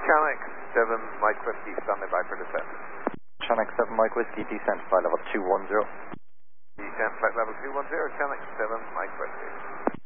Channel 7 Mike Whiskey, standing by for descent. Channel 7 Mike Whiskey, descent flight level 210. Descent flight level 210, Channel 7 Mike Whiskey.